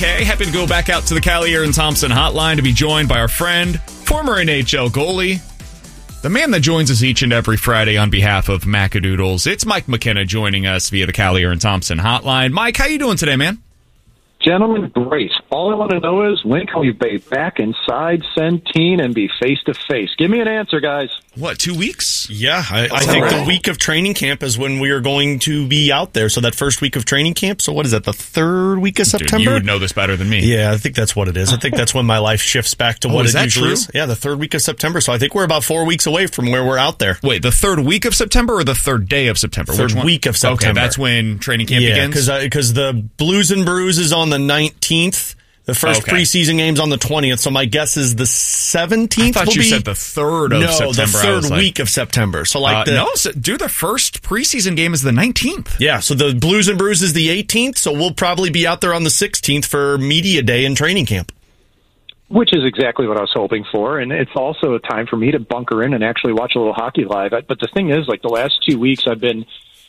Okay, happy to go back out to the Cali Aaron Thompson hotline to be joined by our friend, former NHL goalie, the man that joins us each and every Friday on behalf of Macadoodles. It's Mike McKenna joining us via the Cali Aaron Thompson hotline. Mike, how you doing today, man? Gentlemen, great. All I want to know is, when can we be back inside Centene and be face-to-face? Give me an answer, guys. What, 2 weeks? Yeah, I think the week of training camp is when we are going to be out there. So that first week of training camp, so what is that, the third week of September? Dude, you would know this better than me. Yeah, I think that's what it is. I think that's when my life shifts back to what it usually is. Yeah, the third week of September. So I think we're about 4 weeks away from where we're out there. Wait, the third week of September or the third day of September? Third week of September. Okay, that's when training camp begins? Yeah, because the Blues and Brews is on the 19th. The first preseason game's on the 20th, so my guess is the 17th. I thought you said the 3rd of September. No, the third week of September. So the first preseason game is the 19th. Yeah, so the Blues and Brews is the 18th, so we'll probably be out there on the 16th for media day and training camp. Which is exactly what I was hoping for, and it's also a time for me to bunker in and actually watch a little hockey live. But the thing is, like, the last 2 weeks I've been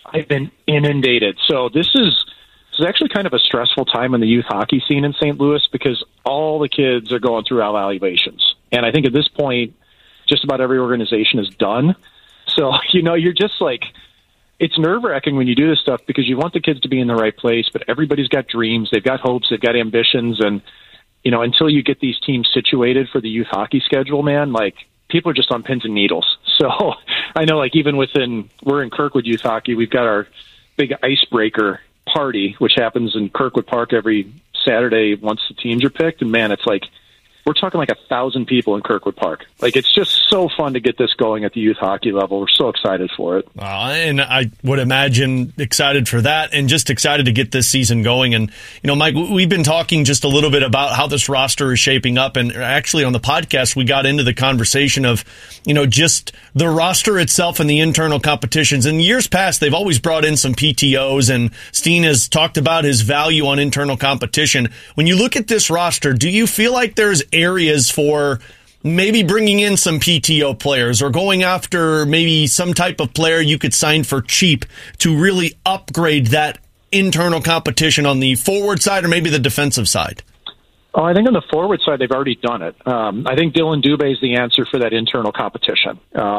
inundated. So this is actually kind of a stressful time in the youth hockey scene in St. Louis, because all the kids are going through evaluations. And I think at this point, just about every organization is done. So, you're just like, it's nerve-wracking when you do this stuff, because you want the kids to be in the right place, but everybody's got dreams, they've got hopes, they've got ambitions, and, until you get these teams situated for the youth hockey schedule, man, like, people are just on pins and needles. So I know, like, even we're in Kirkwood Youth Hockey, we've got our big icebreaker party, which happens in Kirkwood Park every Saturday once the teams are picked. And man, it's like, we're talking like 1,000 people in Kirkwood Park. Like, it's just so fun to get this going at the youth hockey level. We're so excited for it. And I would imagine excited for that, and just excited to get this season going. And, Mike, we've been talking just a little bit about how this roster is shaping up. And actually on the podcast, we got into the conversation of, just the roster itself and the internal competitions. In years past, they've always brought in some PTOs, and Steen has talked about his value on internal competition. When you look at this roster, do you feel like there's areas for maybe bringing in some PTO players, or going after maybe some type of player you could sign for cheap to really upgrade that internal competition on the forward side or maybe the defensive side? Oh, I think on the forward side, they've already done it. I think Dylan Dubé is the answer for that internal competition.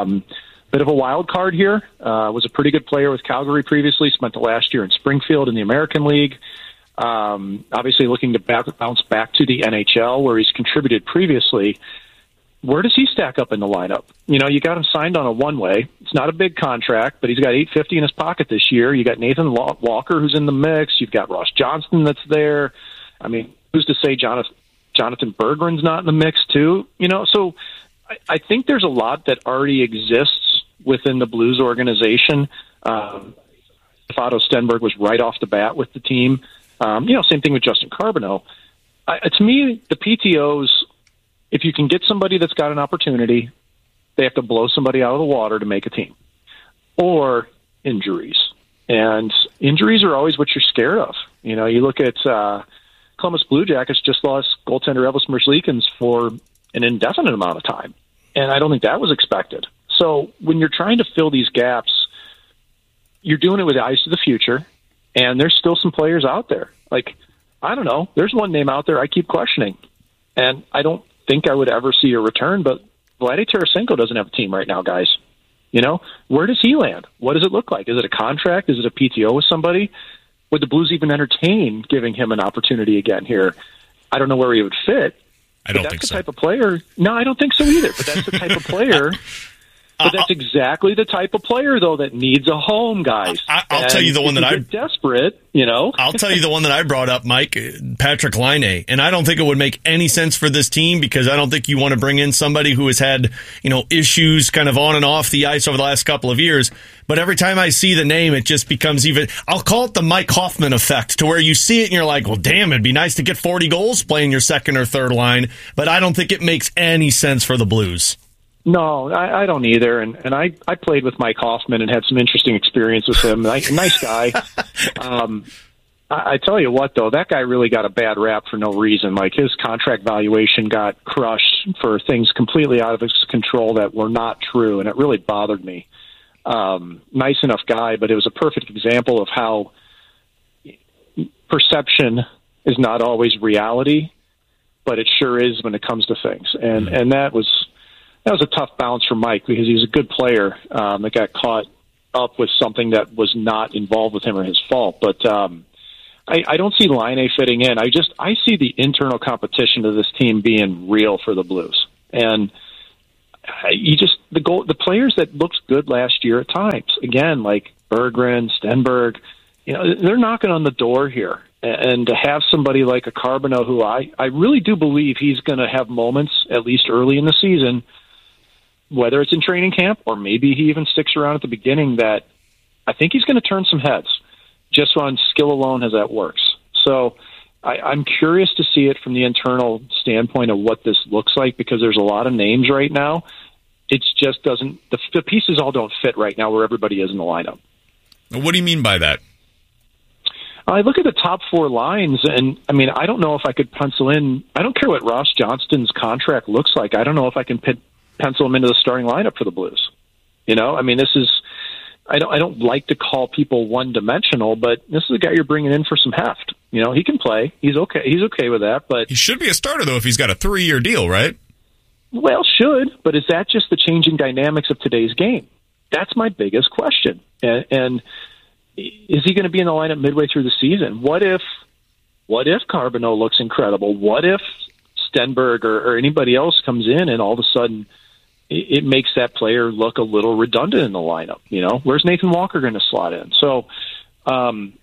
Bit of a wild card here. Was a pretty good player with Calgary previously, spent the last year in Springfield in the American League. Obviously looking to bounce back to the NHL, where he's contributed previously. Where does he stack up in the lineup? You got him signed on a one-way. It's not a big contract, but he's got $850 in his pocket this year. You got Nathan Walker, who's in the mix. You've got Ross Johnston that's there. I mean, who's to say Jonathan Berggren's not in the mix too? So I think there's a lot that already exists within the Blues organization. Otto Stenberg was right off the bat with the team. Same thing with Justin Carbonneau. To me, the PTOs, if you can get somebody that's got an opportunity, they have to blow somebody out of the water to make a team. Or injuries. And injuries are always what you're scared of. You look at Columbus Blue Jackets just lost goaltender Elvis Merzlikins for an indefinite amount of time. And I don't think that was expected. So when you're trying to fill these gaps, you're doing it with eyes to the future. And there's still some players out there. Like, I don't know. There's one name out there I keep questioning. And I don't think I would ever see a return, but Vladimir Tarasenko doesn't have a team right now, guys. Where does he land? What does it look like? Is it a contract? Is it a PTO with somebody? Would the Blues even entertain giving him an opportunity again here? I don't know where he would fit. I don't think so. That's the type of player. No, I don't think so either. But that's the type of player. But that's exactly the type of player, though, that needs a home, guys. I'll tell you the one that I'm desperate, I'll tell you the one that I brought up, Mike, Patrick Laine. And I don't think it would make any sense for this team, because I don't think you want to bring in somebody who has had, issues kind of on and off the ice over the last couple of years. But every time I see the name, it just becomes I'll call it the Mike Hoffman effect, to where you see it and you're like, well, damn, it'd be nice to get 40 goals playing your second or third line. But I don't think it makes any sense for the Blues. No, I don't either. And I played with Mike Hoffman and had some interesting experience with him. Nice guy. I tell you what, though, that guy really got a bad rap for no reason. Like, his contract valuation got crushed for things completely out of his control that were not true, and it really bothered me. Nice enough guy, but it was a perfect example of how perception is not always reality, but it sure is when it comes to things. And that was a tough balance for Mike because he was a good player that got caught up with something that was not involved with him or his fault. But I don't see Laine fitting in. I see the internal competition of this team being real for the Blues. And the players that looked good last year at times, again, like Berggren, Stenberg, they're knocking on the door here. And to have somebody like a Carbonneau, who I really do believe he's going to have moments, at least early in the season, whether it's in training camp or maybe he even sticks around at the beginning, that I think he's going to turn some heads just on skill alone as that works. So I'm curious to see it from the internal standpoint of what this looks like, because there's a lot of names right now. It just doesn't, the pieces all don't fit right now where everybody is in the lineup. What do you mean by that? I look at the top four lines, and I don't know if I could pencil in. I don't care what Ross Johnston's contract looks like. I don't know if I can pencil him into the starting lineup for the Blues. This is. I don't like to call people one-dimensional, but this is a guy you're bringing in for some heft. He can play. He's okay. He's okay with that. But he should be a starter though if he's got a 3-year deal, right? Well, should. But is that just the changing dynamics of today's game? That's my biggest question. And is he going to be in the lineup midway through the season? What if Carbonneau looks incredible? What if Stenberg or anybody else comes in and all of a sudden it makes that player look a little redundant in the lineup? Where's Nathan Walker going to slot in? So I'm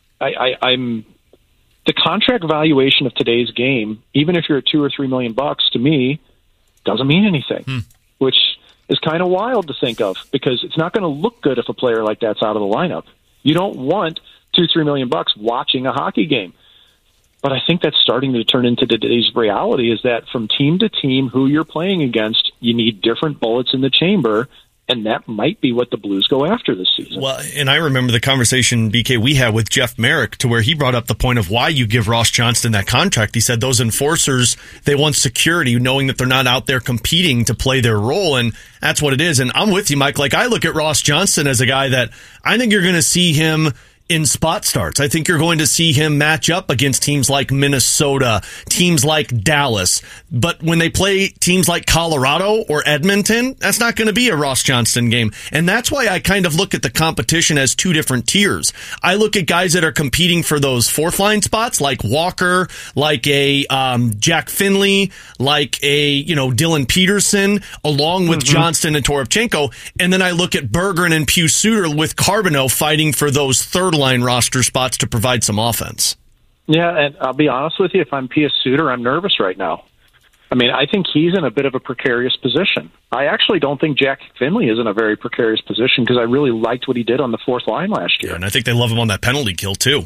the contract valuation of today's game, even if you're at $2 or $3 million, to me, doesn't mean anything, which is kind of wild to think of, because it's not going to look good if a player like that's out of the lineup. You don't want $2-3 million watching a hockey game. But I think that's starting to turn into today's reality, is that from team to team, who you're playing against, you need different bullets in the chamber, and that might be what the Blues go after this season. Well, and I remember the conversation, BK, we had with Jeff Merrick, to where he brought up the point of why you give Ross Johnston that contract. He said those enforcers, they want security, knowing that they're not out there competing to play their role, and that's what it is. And I'm with you, Mike. Like, I look at Ross Johnston as a guy that I think you're going to see him in spot starts. I think you're going to see him match up against teams like Minnesota, teams like Dallas. But when they play teams like Colorado or Edmonton, that's not going to be a Ross Johnston game. And that's why I kind of look at the competition as two different tiers. I look at guys that are competing for those fourth line spots, like Walker, like a Jack Finley, like a Dylan Peterson, along with Johnston and Toropchenko. And then I look at Berggren and Pius Suter with Carbonneau fighting for those third line roster spots to provide some offense. Yeah, and I'll be honest with you, if I'm Pius Suter, I'm nervous right now. I think he's in a bit of a precarious position. I actually don't think Jack Finley is in a very precarious position, because I really liked what he did on the fourth line last year. Yeah, and I think they love him on that penalty kill too.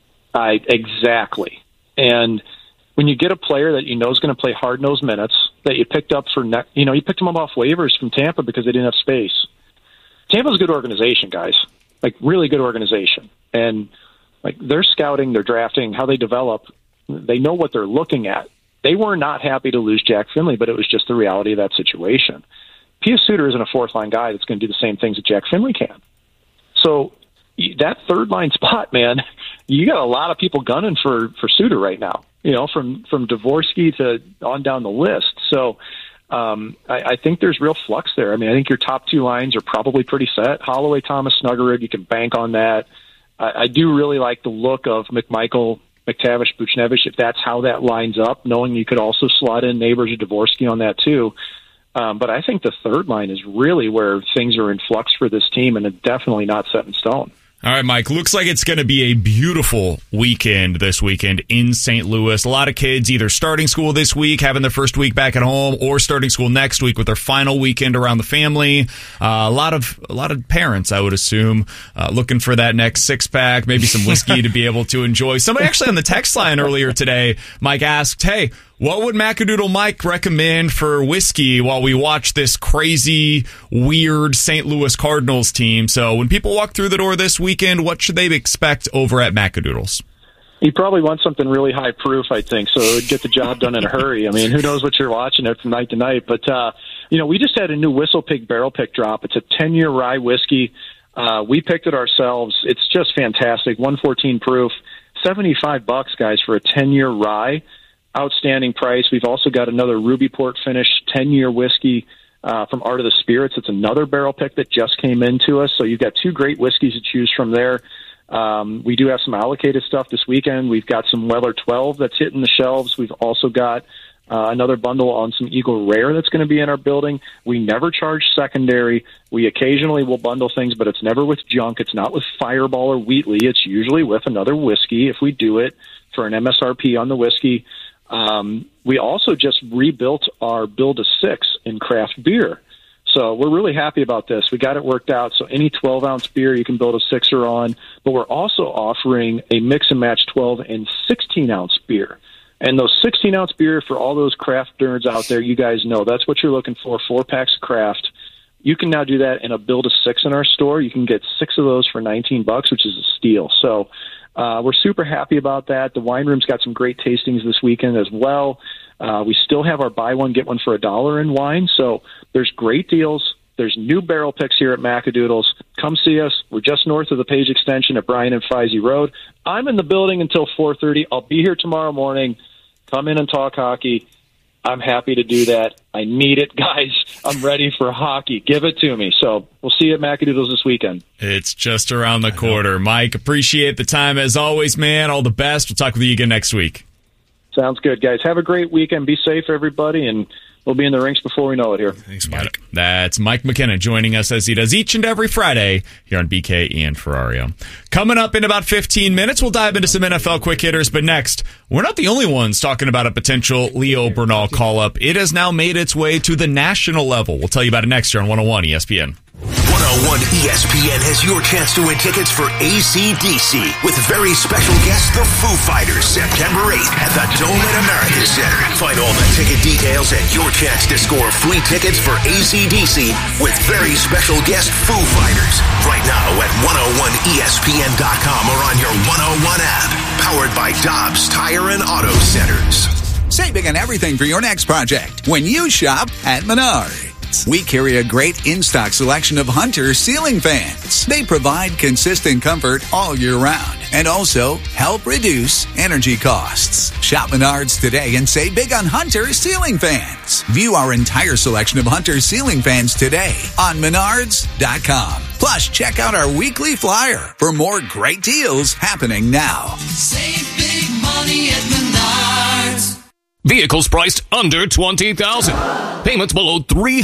Exactly. And when you get a player that you know is going to play hard-nosed minutes, that you picked up you picked him up off waivers from Tampa because they didn't have space. Tampa's a good organization, guys. Really good organization. And their scouting, their drafting, how they develop, they know what they're looking at. They were not happy to lose Jack Finley, but it was just the reality of that situation. Pius Suter isn't a fourth-line guy that's going to do the same things that Jack Finley can. So that third-line spot, man, you got a lot of people gunning for Suter right now, from Dvorsky to on down the list. So I think there's real flux there. I think your top two lines are probably pretty set. Holloway, Thomas, Snuggerud, you can bank on that. I do really like the look of McMichael, McTavish, Buchnevich, if that's how that lines up, knowing you could also slot in Neighbors or Dvorsky on that too. But I think the third line is really where things are in flux for this team, and it's definitely not set in stone. All right, Mike, looks like it's going to be a beautiful weekend this weekend in St. Louis. A lot of kids either starting school this week, having their first week back at home, or starting school next week with their final weekend around the family. A lot of parents, I would assume, looking for that next six-pack, maybe some whiskey to be able to enjoy. Somebody actually on the text line earlier today, Mike asked, hey, what would Macadoodle Mike recommend for whiskey while we watch this crazy, weird St. Louis Cardinals team? So when people walk through the door this weekend, what should they expect over at Macadoodles? You probably want something really high proof, I think, so it would get the job done in a hurry. Who knows what you're watching it from night to night. But, we just had a new Whistle Pig barrel pick drop. It's a 10-year rye whiskey. We picked it ourselves. It's just fantastic. 114 proof. $75, guys, for a 10-year rye. Outstanding price. We've also got another Ruby Port finish 10-year whiskey from Art of the Spirits. It's another barrel pick that just came into us. So you've got two great whiskeys to choose from there. We do have some allocated stuff this weekend. We've got some Weller 12 that's hitting the shelves. We've also got another bundle on some Eagle Rare that's going to be in our building. We never charge secondary. We occasionally will bundle things, but it's never with junk. It's not with Fireball or Wheatley. It's usually with another whiskey if we do it for an MSRP on the whiskey. We also just rebuilt our Build-A-Six in craft beer. So we're really happy about this. We got it worked out. So any 12-ounce beer you can build a sixer on. But we're also offering a mix-and-match 12 and 16-ounce beer. And those 16-ounce beer, for all those craft nerds out there, you guys know that's what you're looking for, 4 packs of craft. You can now do that in a Build-A-Six in our store. You can get 6 of those for $19, which is a steal. So we're super happy about that. The wine room's got some great tastings this weekend as well. We still have our buy one, get one for $1 in wine. So there's great deals. There's new barrel picks here at Macadoodles. Come see us. We're just north of the Page Extension at Bryan and Feisey Road. I'm in the building until 4:30. I'll be here tomorrow morning. Come in and talk hockey. I'm happy to do that. I need it, guys. I'm ready for hockey. Give it to me. So we'll see you at Macadoodles this weekend. It's just around the corner. Mike, appreciate the time as always, man. All the best. We'll talk with you again next week. Sounds good, guys. Have a great weekend. Be safe, everybody, and we'll be in the rinks before we know it here. Thanks, Mike. That's Mike McKenna joining us as he does each and every Friday here on BK and Ferrario. Coming up in about 15 minutes, we'll dive into some NFL quick hitters. But next, we're not the only ones talking about a potential Leo Bernal call-up. It has now made its way to the national level. We'll tell you about it next year on 101 ESPN. 101 ESPN has your chance to win tickets for AC/DC with very special guest, the Foo Fighters, September 8th at the Dome at America Center. Find all the ticket details and your chance to score free tickets for AC/DC with very special guest, Foo Fighters. Right now at 101ESPN.com or on your 101 app. Powered by Dobbs Tire and Auto Centers. Save big on everything for your next project when you shop at Menards. We carry a great in-stock selection of Hunter ceiling fans. They provide consistent comfort all year round and also help reduce energy costs. Shop Menards today and save big on Hunter ceiling fans. View our entire selection of Hunter ceiling fans today on Menards.com. Plus, check out our weekly flyer for more great deals happening now. Save big money at Menards. Vehicles priced under $20,000. Payments below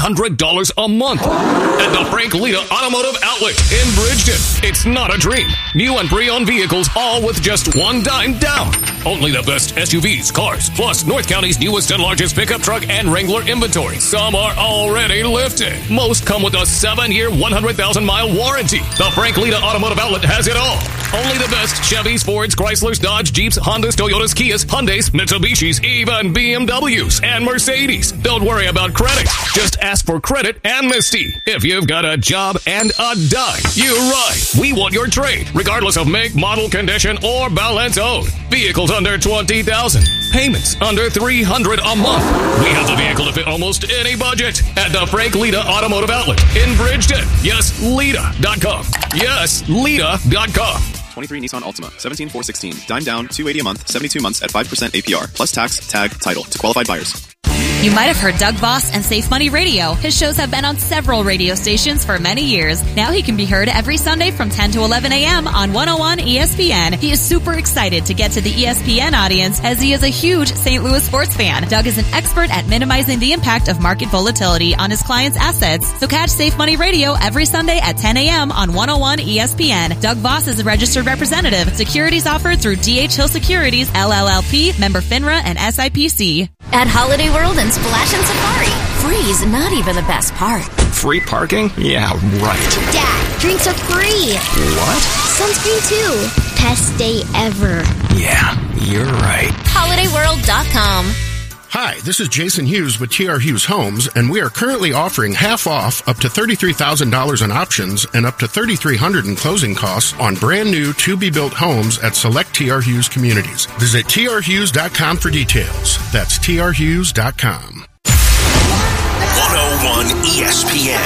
$300 a month. At the Frank Lita Automotive Outlet in Bridgeton. It's not a dream. New and pre-owned vehicles, all with just $1 down. Only the best SUVs, cars, plus North County's newest and largest pickup truck and Wrangler inventory. Some are already lifted. Most come with a 7-year, 100,000-mile warranty. The Frank Lita Automotive Outlet has it all. Only the best Chevys, Fords, Chryslers, Dodge, Jeeps, Hondas, Toyotas, Kias, Hyundais, Mitsubishis, even BMWs and Mercedes. Don't worry about credit. Just ask for credit amnesty. If you've got a job and a dime, you're right. We want your trade, regardless of make, model, condition, or balance owed. Vehicles under $20,000. Payments under $300 a month. We have the vehicle to fit almost any budget at the Frank Lita Automotive Outlet in Bridgeton. Yes, Lita.com. Yes, Lita.com. 23 Nissan Altima, 17,416. Dime down, $280 a month, 72 months at 5% APR, plus tax, tag, title to qualified buyers. You might have heard Doug Voss and Safe Money Radio. His shows have been on several radio stations for many years. Now he can be heard every Sunday from 10 to 11 a.m. on 101 ESPN. He is super excited to get to the ESPN audience as he is a huge St. Louis sports fan. Doug is an expert at minimizing the impact of market volatility on his clients' assets. So catch Safe Money Radio every Sunday at 10 a.m. on 101 ESPN. Doug Voss is a registered representative. Securities offered through D.H. Hill Securities, LLLP, member FINRA, and SIPC. At Holiday World and Splash and Safari, free's not even the best part. Free parking? Yeah, right. Dad, drinks are free. What? Sunscreen too. Best day ever. Yeah, you're right. HolidayWorld.com. Hi, this is Jason Hughes with TR Hughes Homes, and we are currently offering half off up to $33,000 in options and up to $3,300 in closing costs on brand new to-be-built homes at select TR Hughes communities. Visit trhughes.com for details. That's trhughes.com. 101 ESPN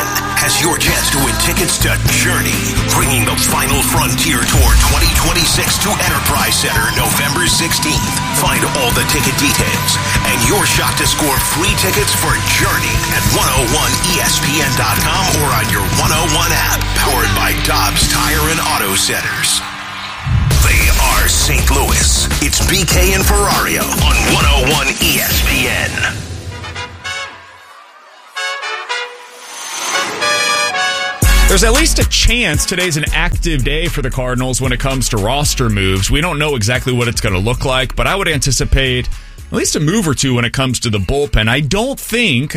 has your chance to win tickets to Journey, bringing the final frontier tour 2026 to Enterprise Center November 16th. Find all the ticket details and your shot to score free tickets for Journey at 101ESPN.com or on your 101 app, powered by Dobbs Tire and Auto Centers. They are St. Louis. It's BK and Ferrario on 101 ESPN. There's at least a chance today's an active day for the Cardinals when it comes to roster moves. We don't know exactly what it's going to look like, but I would anticipate at least a move or two when it comes to the bullpen. I don't think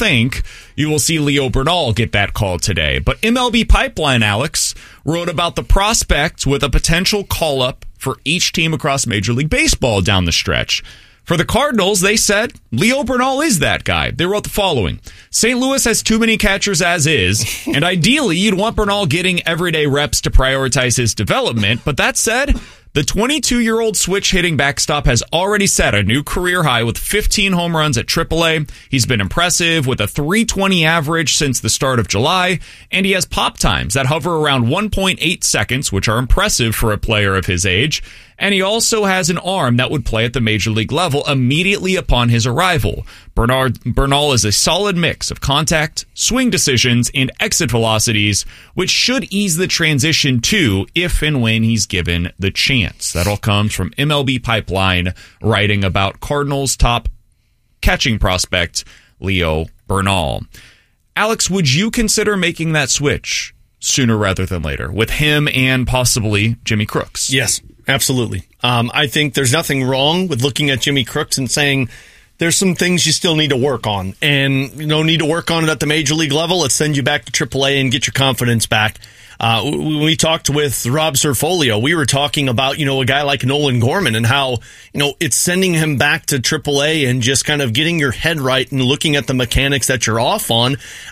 you will see Leo Bernal get that call today. But MLB Pipeline, Alex, wrote about the prospect with a potential call-up for each team across Major League Baseball down the stretch. For the Cardinals, they said Leo Bernal is that guy. They wrote the following: St. Louis has too many catchers as is, and ideally you'd want Bernal getting everyday reps to prioritize his development. But that said, the 22-year-old switch-hitting backstop has already set a new career high with 15 home runs at AAA. He's been impressive with a .320 average since the start of July, and he has pop times that hover around 1.8 seconds, which are impressive for a player of his age. And he also has an arm that would play at the major league level immediately upon his arrival. Bernal is a solid mix of contact, swing decisions, and exit velocities, which should ease the transition to if and when he's given the chance. That all comes from MLB Pipeline writing about Cardinals' top catching prospect, Leo Bernal. Alex, would you consider making that switch sooner rather than later with him and possibly Jimmy Crooks? Yes. Absolutely. I think there's nothing wrong with looking at Jimmy Crooks and saying there's some things you still need to work on, and need to work on it at the major league level. Let's send you back to AAA and get your confidence back. When we talked with Rob Cerfolio, we were talking about, a guy like Nolan Gorman and how, it's sending him back to AAA and just kind of getting your head right and looking at the mechanics that you're off on,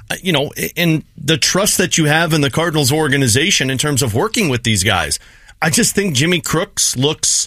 and the trust that you have in the Cardinals organization in terms of working with these guys. I just think Jimmy Crooks looks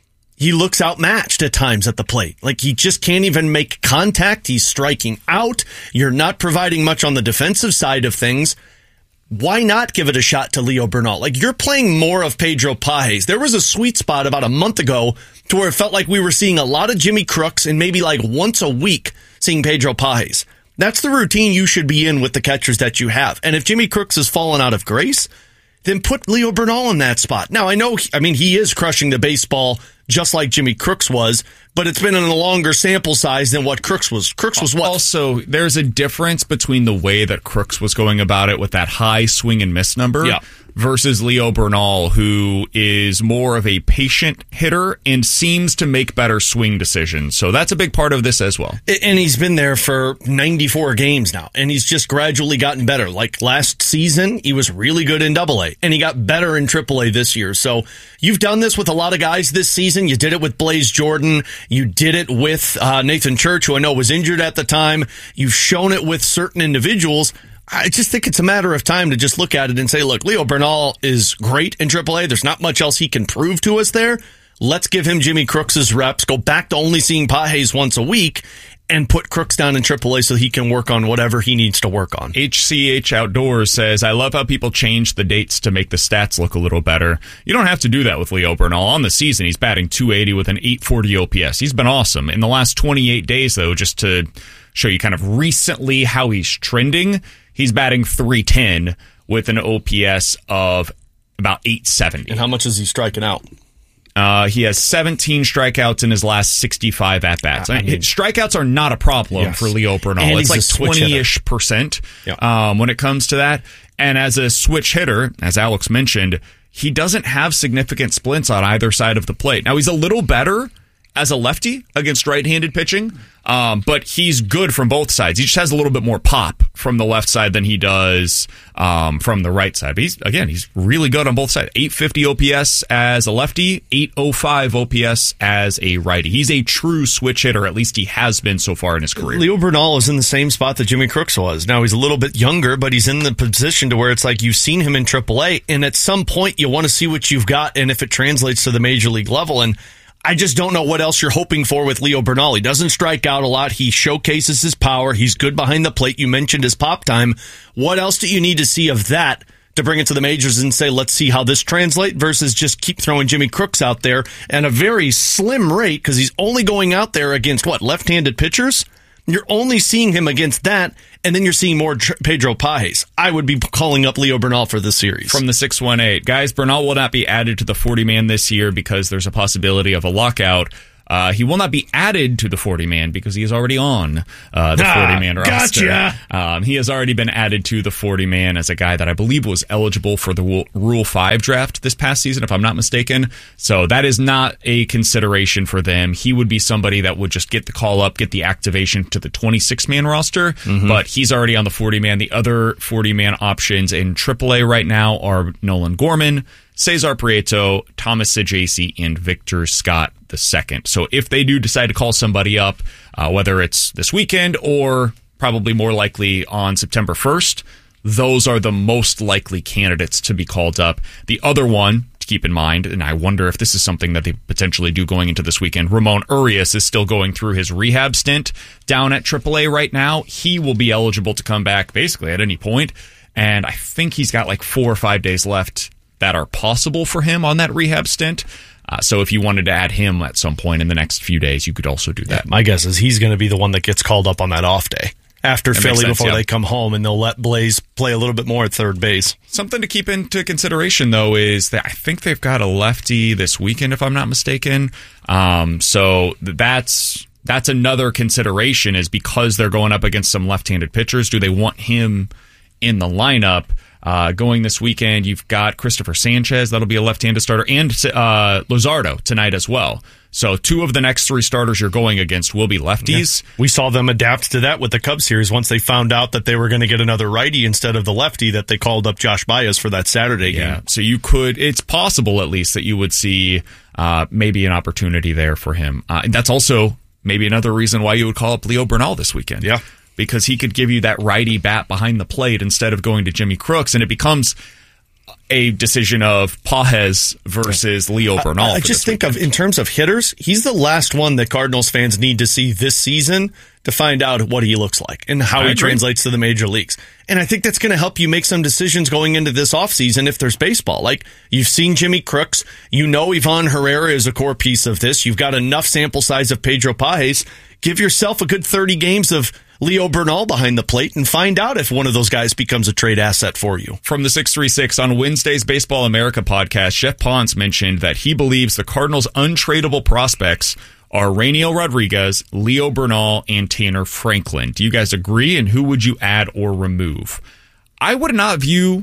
outmatched at times at the plate. Like, he just can't even make contact. He's striking out. You're not providing much on the defensive side of things. Why not give it a shot to Leo Bernal? Like, you're playing more of Pedro Pages. There was a sweet spot about a month ago to where it felt like we were seeing a lot of Jimmy Crooks and maybe like once a week seeing Pedro Pages. That's the routine you should be in with the catchers that you have. And if Jimmy Crooks has fallen out of grace, then put Leo Bernal in that spot. Now, he is crushing the baseball just like Jimmy Crooks was, but it's been in a longer sample size than what Crooks was. Crooks was what? Also, there's a difference between the way that Crooks was going about it with that high swing and miss number versus Leo Bernal, who is more of a patient hitter and seems to make better swing decisions. So that's a big part of this as well. And he's been there for 94 games now, and he's just gradually gotten better. Like last season, he was really good in AA, and he got better in AAA this year. So you've done this with a lot of guys this season. You did it with Blaze Jordan. You did it with Nathan Church, who I know was injured at the time. You've shown it with certain individuals. I just think it's a matter of time to just look at it and say, look, Leo Bernal is great in AAA. There's not much else he can prove to us there. Let's give him Jimmy Crooks' reps, go back to only seeing Pages once a week, and put Crooks down in AAA so he can work on whatever he needs to work on. HCH Outdoors says, I love how people change the dates to make the stats look a little better. You don't have to do that with Leo Bernal. On the season, he's batting .280 with an .840 OPS. He's been awesome. In the last 28 days, though, just to show you kind of recently how he's trending, he's batting .310 with an OPS of about .870. And how much is he striking out? He has 17 strikeouts in his last 65 at-bats. Strikeouts are not a problem for Leo Bernal. And it's like 20-ish% when it comes to that. And as a switch hitter, as Alex mentioned, he doesn't have significant splints on either side of the plate. Now, he's a little better as a lefty against right-handed pitching, but he's good from both sides. He just has a little bit more pop from the left side than he does from the right side. But he's really good on both sides. 850 OPS as a lefty, 805 OPS as a righty. He's a true switch hitter, at least he has been so far in his career. Leo Bernal is in the same spot that Jimmy Crooks was. Now, he's a little bit younger, but he's in the position to where it's like you've seen him in AAA, and at some point you want to see what you've got and if it translates to the major league level. And I just don't know what else you're hoping for with Leo Bernal. He doesn't strike out a lot. He showcases his power. He's good behind the plate. You mentioned his pop time. What else do you need to see of that to bring it to the majors and say, let's see how this translates versus just keep throwing Jimmy Crooks out there at a very slim rate because he's only going out there against, left-handed pitchers? You're only seeing him against that, and then you're seeing more Pedro Pages. I would be calling up Leo Bernal for this series. From the 618. Guys, Bernal will not be added to the 40-man this year because there's a possibility of a lockout. He will not be added to the 40-man because he is already on the 40-man roster. Gotcha. He has already been added to the 40-man as a guy that I believe was eligible for the Rule 5 draft this past season, if I'm not mistaken. So that is not a consideration for them. He would be somebody that would just get the call up, get the activation to the 26-man roster, but he's already on the 40-man. The other 40-man options in AAA right now are Nolan Gorman, Cesar Prieto, Thomas Saggese, and Victor Scott II. So if they do decide to call somebody up, whether it's this weekend or probably more likely on September 1st, those are the most likely candidates to be called up. The other one to keep in mind, and I wonder if this is something that they potentially do going into this weekend, Ramon Urias is still going through his rehab stint down at AAA right now. He will be eligible to come back basically at any point, and I think he's got like 4 or 5 days left that are possible for him on that rehab stint. So if you wanted to add him at some point in the next few days, you could also do that. Yeah, my guess is he's going to be the one that gets called up on that off day after that Philly before they come home, and they'll let Blaze play a little bit more at third base. Something to keep into consideration, though, is that I think they've got a lefty this weekend, if I'm not mistaken. So that's another consideration, is because they're going up against some left-handed pitchers. Do they want him in the lineup? Going this weekend, you've got Christopher Sanchez, that'll be a left-handed starter, and Luzardo tonight as well. So 2 of the next 3 starters you're going against will be lefties. Yeah. We saw them adapt to that with the Cubs series once they found out that they were going to get another righty instead of the lefty, that they called up Josh Baez for that Saturday game. Yeah, so it's possible at least that you would see maybe an opportunity there for him. That's also maybe another reason why you would call up Leo Bernal this weekend. Yeah. Because he could give you that righty bat behind the plate instead of going to Jimmy Crooks, and it becomes a decision of Pages versus Leo Bernal. I just think of, in terms of hitters, he's the last one that Cardinals fans need to see this season to find out what he looks like and how he translates to the major leagues. And I think that's going to help you make some decisions going into this offseason if there's baseball. Like, you've seen Jimmy Crooks. You know Ivan Herrera is a core piece of this. You've got enough sample size of Pedro Pages. Give yourself a good 30 games of Leo Bernal behind the plate and find out if one of those guys becomes a trade asset for you. From the 636, on Wednesday's Baseball America podcast, Jeff Ponce mentioned that he believes the Cardinals' untradeable prospects are Rainiel Rodriguez, Leo Bernal, and Tanner Franklin. Do you guys agree, and who would you add or remove? I would not view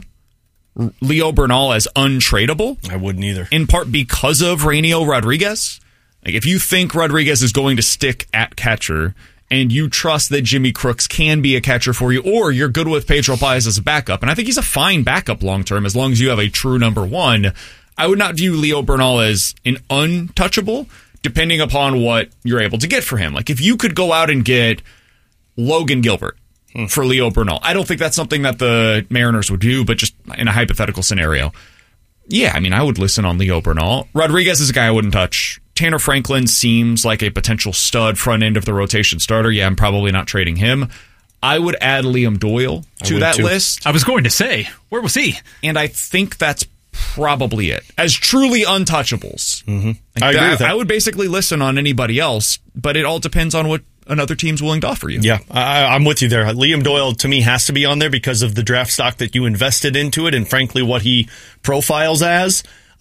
Leo Bernal as untradeable. I wouldn't either. In part because of Rainiel Rodriguez. Like, if you think Rodriguez is going to stick at catcher, and you trust that Jimmy Crooks can be a catcher for you, or you're good with Pedro Pages as a backup, and I think he's a fine backup long-term as long as you have a true number one, I would not view Leo Bernal as an untouchable, depending upon what you're able to get for him. Like, if you could go out and get Logan Gilbert for Leo Bernal, I don't think that's something that the Mariners would do, but just in a hypothetical scenario, yeah, I mean, I would listen on Leo Bernal. Rodriguez is a guy I wouldn't touch. Tanner Franklin seems like a potential stud front end of the rotation starter. Yeah, I'm probably not trading him. I would add Liam Doyle to that list. I was going to say, where was he? And I think that's probably it. As truly untouchables. Mm-hmm. I agree with that. I would basically listen on anybody else, but it all depends on what another team's willing to offer you. Yeah, I'm with you there. Liam Doyle, to me, has to be on there because of the draft stock that you invested into it and, frankly, what he profiles as.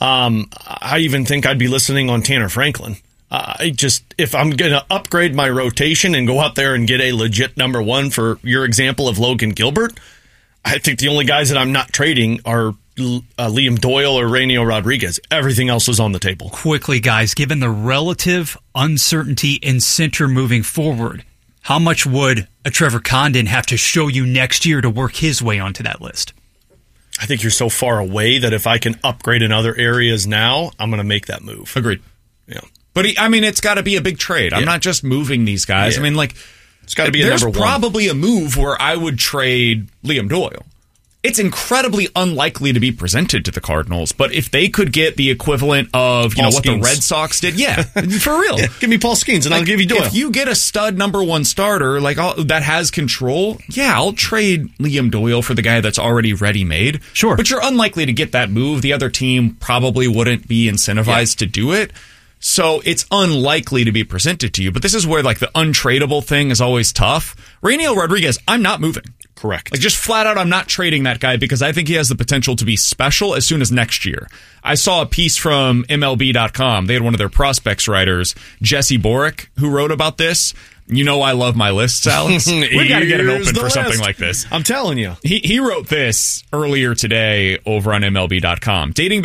I even think I'd be listening on Tanner Franklin. If I'm going to upgrade my rotation and go out there and get a legit number one, for your example of Logan Gilbert, I think the only guys that I'm not trading are Liam Doyle or Rainiel Rodriguez. Everything else is on the table. Quickly, guys, given the relative uncertainty in center moving forward, how much would a Trevor Condon have to show you next year to work his way onto that list? I think you're so far away that if I can upgrade in other areas now, I'm going to make that move. Agreed. Yeah. But, it's got to be a big trade. Yeah. I'm not just moving these guys. Yeah. I mean, it's got to be a number one. There's probably a move where I would trade Liam Doyle. it's incredibly unlikely to be presented to the Cardinals. But if they could get the equivalent of what the Red Sox did, for real. Yeah, give me Paul Skeens and I'll give you Doyle. If you get a stud number one starter that has control, I'll trade Liam Doyle for the guy that's already ready-made. Sure. But you're unlikely to get that move. The other team probably wouldn't be incentivized to do it. So it's unlikely to be presented to you. But this is where the untradeable thing is always tough. Rainiel Rodriguez, I'm not moving. Correct. Just flat out, I'm not trading that guy because I think he has the potential to be special as soon as next year. I saw a piece from MLB.com. They had one of their prospects writers, Jesse Borick, who wrote about this. I love my lists, Alex. We've got to get it open for something like this. I'm telling you. He wrote this earlier today over on MLB.com. Dating back